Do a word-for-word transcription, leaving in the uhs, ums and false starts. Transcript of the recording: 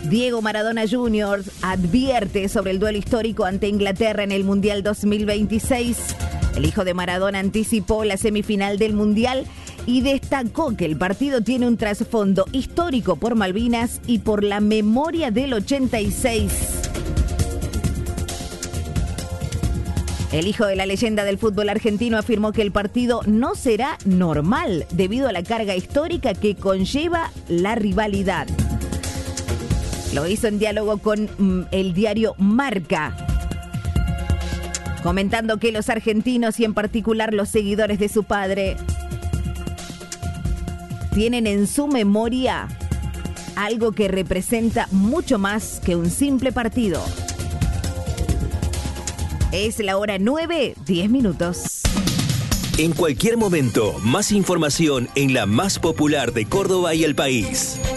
Diego Maradona junior advierte sobre el duelo histórico ante Inglaterra en el Mundial dos mil veintiséis. El hijo de Maradona anticipó la semifinal del Mundial y destacó que el partido tiene un trasfondo histórico por Malvinas y por la memoria del ochenta y seis. El hijo de la leyenda del fútbol argentino afirmó que el partido no será normal debido a la carga histórica que conlleva la rivalidad. Lo hizo en diálogo con mm, el diario Marca, comentando que los argentinos y en particular los seguidores de su padre tienen en su memoria algo que representa mucho más que un simple partido. Es la hora nueve, diez minutos. En cualquier momento, más información en la más popular de Córdoba y el país.